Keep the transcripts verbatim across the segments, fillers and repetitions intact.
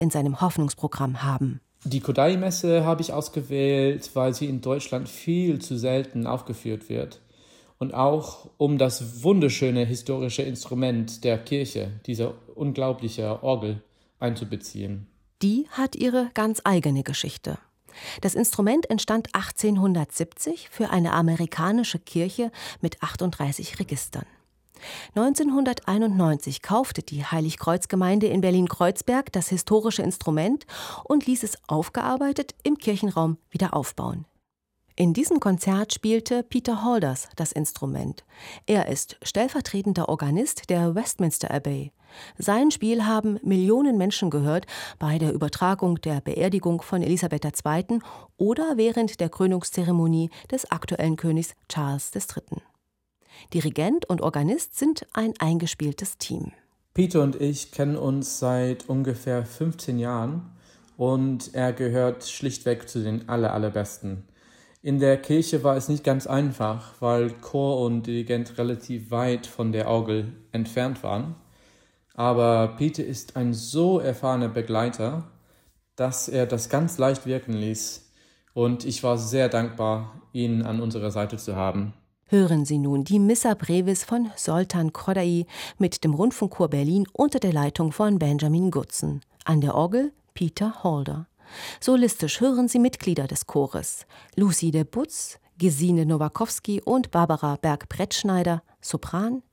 in seinem Hoffnungsprogramm haben. Die Kodály-Messe habe ich ausgewählt, weil sie in Deutschland viel zu selten aufgeführt wird. Und auch um das wunderschöne historische Instrument der Kirche, diese unglaubliche Orgel, einzubeziehen. Die hat ihre ganz eigene Geschichte. Das Instrument entstand achtzehnhundertsiebzig für eine amerikanische Kirche mit achtunddreißig Registern. neunzehnhunderteinundneunzig kaufte die Heiligkreuzgemeinde in Berlin-Kreuzberg das historische Instrument und ließ es aufgearbeitet im Kirchenraum wieder aufbauen. In diesem Konzert spielte Peter Holders das Instrument. Er ist stellvertretender Organist der Westminster Abbey. Sein Spiel haben Millionen Menschen gehört bei der Übertragung der Beerdigung von Elisabeth der Zweiten oder während der Krönungszeremonie des aktuellen Königs Charles der Dritte Dirigent und Organist sind ein eingespieltes Team. Peter und ich kennen uns seit ungefähr fünfzehn Jahren und er gehört schlichtweg zu den aller, allerbesten. In der Kirche war es nicht ganz einfach, weil Chor und Dirigent relativ weit von der Orgel entfernt waren. Aber Peter ist ein so erfahrener Begleiter, dass er das ganz leicht wirken ließ. Und ich war sehr dankbar, ihn an unserer Seite zu haben. Hören Sie nun die Missa Brevis von Zoltán Kodály mit dem Rundfunkchor Berlin unter der Leitung von Benjamin Gutzen. An der Orgel Peter Holder. Solistisch hören Sie Mitglieder des Chores: Lucide Butz, Gesine Nowakowski und Barbara Berg-Brettschneider, Sopran,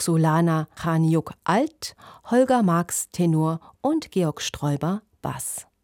Roxolana Chaniuk Alt, Holger Marx Tenor und Georg Sträuber Bass.